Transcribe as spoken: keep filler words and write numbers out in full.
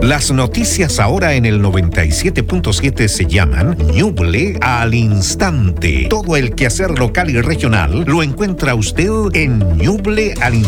Las noticias ahora en el noventa y siete punto siete se llaman Ñuble al Instante. Todo el quehacer local y regional lo encuentra usted en Ñuble al Instante.